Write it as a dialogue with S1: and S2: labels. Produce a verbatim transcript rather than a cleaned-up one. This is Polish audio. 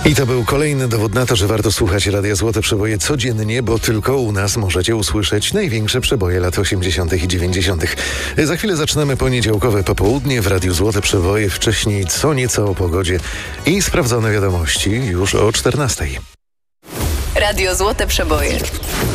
S1: I to był kolejny dowód na to, że warto słuchać Radia Złote Przeboje codziennie, bo tylko u nas możecie usłyszeć największe przeboje lat osiemdziesiątych i dziewięćdziesiątych. Za chwilę zaczynamy poniedziałkowe popołudnie w Radiu Złote Przeboje, wcześniej co nieco o pogodzie i sprawdzone wiadomości już o czternastej.
S2: Radio Złote Przeboje.